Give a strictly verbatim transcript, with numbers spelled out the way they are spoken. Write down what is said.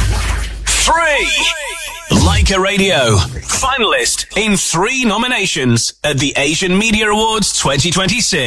Three. Leica Radio, finalist in three nominations at the Asian Media Awards twenty twenty-six.